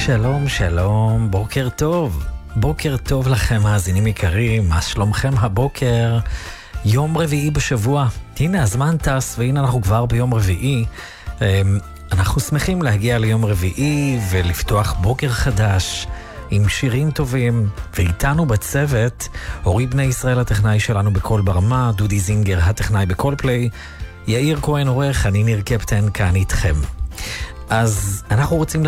שלום, שלום, בוקר טוב. בוקר טוב לכם, מאזינים יקרים. מה שלומכם הבוקר? יום רביעי בשבוע. הנה, הזמן טס, והנה אנחנו כבר ביום רביעי. אנחנו שמחים להגיע ליום רביעי ולפתוח בוקר חדש עם שירים טובים, ואיתנו בצוות אורי בני ישראל הטכנאי שלנו בכל ברמה, דודי זינגר הטכנאי בכל פליי, יאיר כהן עורך, אני ניר קפטן כאן איתכם. אז אנחנו רוצים